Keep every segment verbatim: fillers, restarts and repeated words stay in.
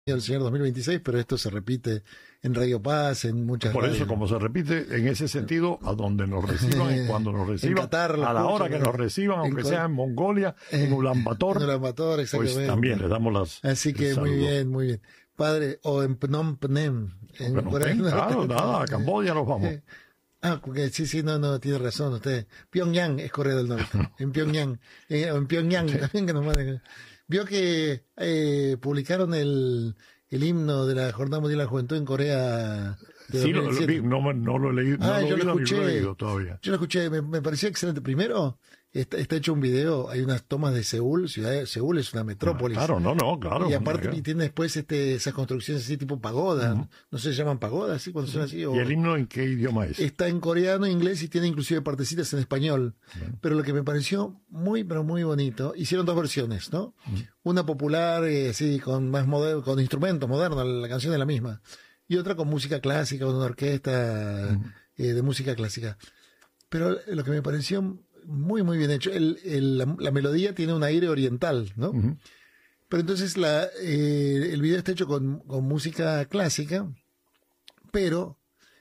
del Señor dos mil veintiséis, pero esto se repite en Radio Paz, en muchas Por radios. eso, como se repite, en ese sentido, a donde nos reciban y cuando nos reciban, Qatar, a la hora que escucho, nos reciban, aunque en, sea en Mongolia, en Ulan Bator, en Ulan Bator, exactamente. pues también les damos las Así que muy bien, muy bien. Padre, o en Phnom Penh. En Phnom Corea, Penh, no, claro, nada, a Camboya nos vamos. Ah, porque sí, sí, no, no, tiene razón usted. Pyongyang es Corea del Norte. En Pyongyang. En, en Pyongyang sí. También que nos manden. Vio que eh, publicaron el, el himno de la Jornada Mundial de la Juventud en Corea. Sí, lo, lo vi, no, no lo he leído, ah, no yo lo, lo vi, escuché, ni lo he leído todavía. Yo lo escuché, me, me pareció excelente. Primero, está, está hecho un video, hay unas tomas de Seúl, ciudad de Seúl es una metrópolis. Claro, no, no, claro. Y aparte y tiene después este, esas construcciones así tipo pagoda, uh-huh. No sé, se llaman pagodas, ¿sí? Cuando son así. O... ¿Y el himno en qué idioma es? Está en coreano, inglés y tiene inclusive partecitas en español. Uh-huh. Pero lo que me pareció muy, pero muy bonito, hicieron dos versiones, ¿no? Uh-huh. Una popular, eh, así, con más moderno, con instrumentos modernos, la canción es la misma. Y otra con música clásica, con una orquesta uh-huh. eh, de música clásica. Pero lo que me pareció muy, muy bien hecho, el, el, la, la melodía tiene un aire oriental, ¿no? Uh-huh. Pero entonces la, eh, el video está hecho con, con música clásica, pero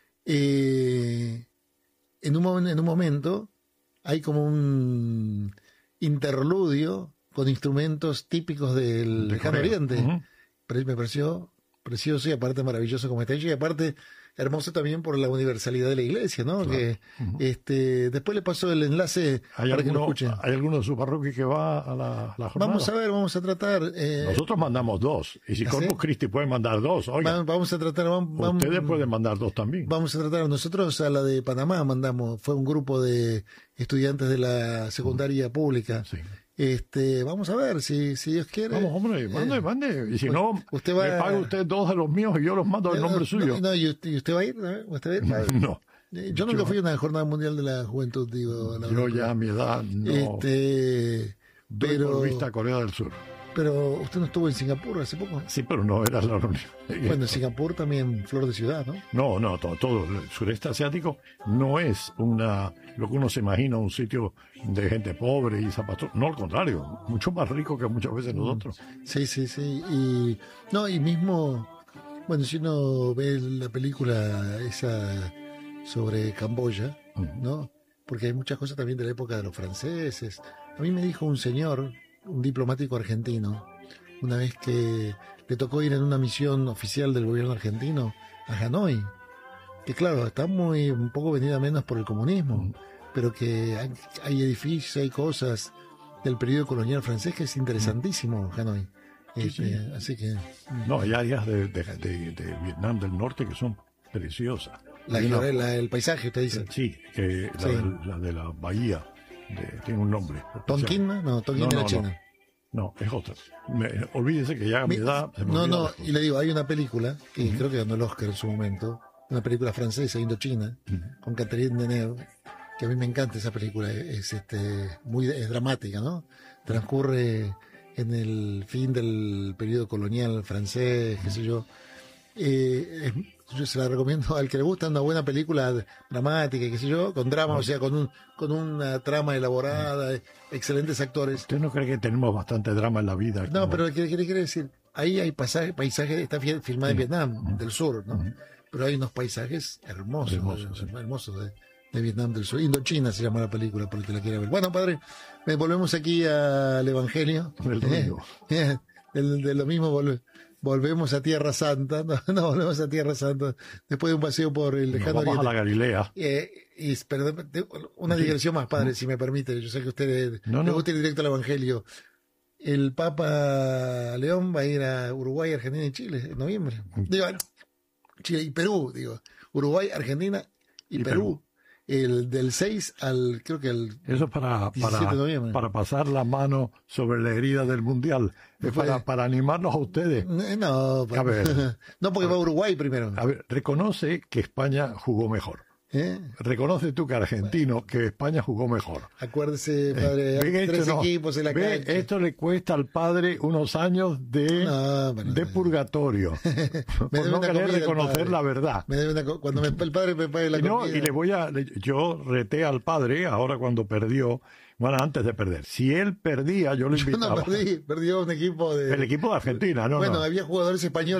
eh, en, un, en un momento hay como un interludio con instrumentos típicos del de Lejano Oriente. Uh-huh. Pero me pareció precioso y aparte maravilloso como está hecho y aparte hermoso también por la universalidad de la iglesia, ¿no? Claro. Que uh-huh. este después le paso el enlace ¿Hay para alguno, que lo escuchen. ¿Hay alguno de su parroquia que va a la, la jornada? Vamos a ver, vamos a tratar. Eh, Nosotros mandamos dos y si ¿sí? Corpus Christi puede mandar dos, oiga. Vamos a tratar. Vamos, ustedes pueden mandar dos también. Vamos a tratar. Nosotros a la de Panamá mandamos, fue un grupo de estudiantes de la secundaria uh-huh. pública. Sí. Este, vamos a ver si, si Dios quiere. Vamos, hombre, mande, eh, mande. Y si no, usted va, me paga usted dos de los míos y yo los mando en nombre no, suyo. No, no, ¿y usted, y usted va a ir? ¿Usted va a ir? No. Yo nunca yo, fui a una jornada mundial de la juventud, digo. La yo ya a mi edad no. Este, pero. Por vista a Corea del Sur. Pero usted no estuvo en Singapur hace poco. Sí, pero no era la reunión. Bueno, en Singapur también flor de ciudad, ¿no? No, no, todo, todo el sureste asiático no es una lo que uno se imagina, un sitio de gente pobre y zapatos. No, al contrario, mucho más rico que muchas veces nosotros. Sí, sí, sí. Y no, y mismo, bueno, si uno ve la película esa sobre Camboya, uh-huh. ¿no? Porque hay muchas cosas también de la época de los franceses. A mí me dijo un señor, un diplomático argentino, una vez que le tocó ir en una misión oficial del gobierno argentino a Hanoi, que claro, está muy un poco venida menos por el comunismo, mm. pero que hay, hay edificios, hay cosas del periodo colonial francés que es interesantísimo mm. Hanoi. Sí, eh, sí. Eh, así que no, hay áreas de, de, de, de Vietnam del Norte que son preciosas. La, la, la, el paisaje, usted dice. Sí, que la, sí. De, la de la bahía de, tiene un nombre. ¿Tonkin? No, Tonkin no, era no, China. No, no, es otra. Me, olvídese que ya a mi edad... Se me no, no, y le digo, hay una película que uh-huh. creo que ganó el Oscar en su momento, una película francesa, Indochina, uh-huh. con Catherine Deneuve, que a mí me encanta esa película, es este muy es dramática, ¿no? Transcurre en el fin del periodo colonial francés, qué sé yo. Eh, es, yo se la recomiendo al que le gusta una buena película dramática, qué sé yo, con drama, o sea, con un con una trama elaborada, excelentes actores. ¿Usted no cree que tenemos bastante drama en la vida? No, como... pero ¿qué quiere decir? Ahí hay pasajes, paisajes, está filmada en Vietnam, uh-huh. del sur, ¿no? Uh-huh. Pero hay unos paisajes hermosos, hermosos, de, hermosos de, de Vietnam del sur. Indochina se llama la película, por el que la quiera ver. Bueno, padre, volvemos aquí al Evangelio. El río. Eh, de, de lo mismo volvemos. Volvemos a Tierra Santa, no, no volvemos a Tierra Santa, después de un paseo por el Lejano Oriente. Vamos a la Galilea. Eh, y, perdón, una sí. digresión más, padre, ¿no? Si me permite, yo sé que a usted no, le no. gusta ir directo al Evangelio. El Papa León va a ir a Uruguay, Argentina y Chile en noviembre. Digo, bueno, Chile y Perú, digo, Uruguay, Argentina y, y Perú. Perú. El del seis al, creo que el Eso para, para, para pasar la mano sobre la herida del Mundial. Es para, para animarnos a ustedes. No, a ver, no porque va a Uruguay primero. A ver, reconoce que España jugó mejor. ¿Eh? Reconoce tú que argentino, que España jugó mejor. Acuérdese, padre, Eh, tres esto no, equipos en la ve, cancha. esto le cuesta al padre unos años de, No, bueno, de purgatorio. Por no querer reconocer la verdad. Me debe una, cuando me, el padre me pague la y, no, comida. y le voy a, le, yo reté al padre ahora cuando perdió, bueno, antes de perder. Si él perdía, yo lo invitaba. Yo no perdí, perdió un equipo de... El equipo de Argentina, ¿no? Bueno, no. había jugadores españoles